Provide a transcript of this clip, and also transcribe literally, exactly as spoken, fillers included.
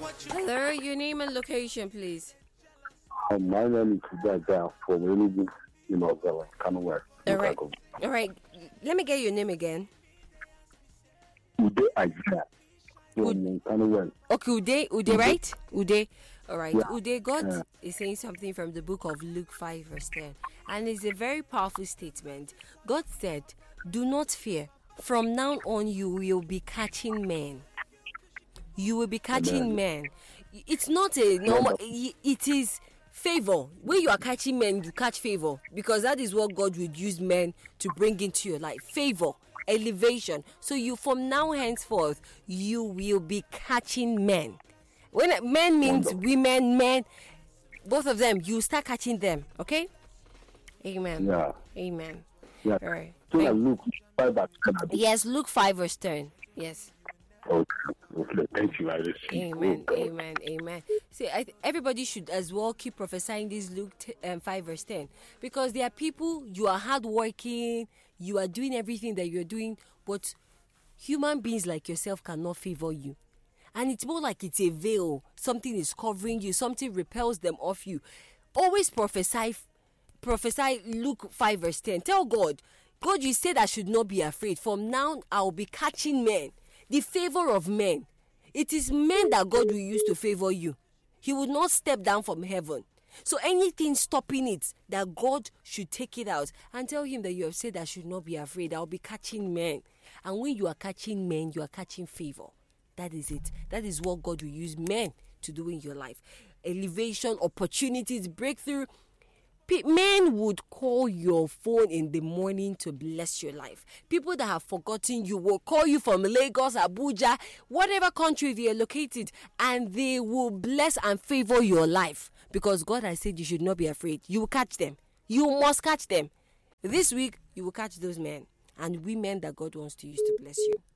Hello, your name and location, please. Um, my name is Kujaga from Enugu, you know, the Kanaware. All right. All right. Let me get your name again. Ude Aisha from Kanaware. Okay, Ude, Ude, right? Ude. All right. Yeah. Ude, God Yeah. is saying something from the book of Luke five, verse ten. And it's a very powerful statement. God said, do not fear. From now on, you will be catching men. You will be catching Amen. men. It's not a normal, i- it is favor. When you are catching men, you catch favor. Because that is what God would use men to bring into your life. Favor, elevation. So you, from now henceforth, you will be catching men. When men means Wonderful. women, men, both of them, you start catching them. Okay? Amen. Yeah. Amen. Yeah. All right. So I Thank- look five at Yes, Luke five, verse ten. Yes. Okay. Okay. Thank you. I receive. Amen, Oh, God. amen, amen. See, I th- everybody should as well keep prophesying this Luke t- um, five verse ten, because there are people, you are hardworking, you are doing everything that you're doing, but human beings like yourself cannot favor you. And it's more like it's a veil. Something is covering you, something repels them off you. Always prophesy, prophesy Luke five verse ten. Tell God, God, you said I should not be afraid. From now, I'll be catching men. The favor of men. It is men that God will use to favor you. He will not step down from heaven. So anything stopping it, that God should take it out and tell him that you have said I should not be afraid. I'll be catching men. And when you are catching men, you are catching favor. That is it. That is what God will use men to do in your life. Elevation, opportunities, breakthrough. Pe- Men would call your phone in the morning to bless your life. People that have forgotten you will call you from Lagos, Abuja, whatever country they are located, and they will bless and favor your life. Because God has said you should not be afraid. You will catch them. You must catch them. This week, you will catch those men and women that God wants to use to bless you.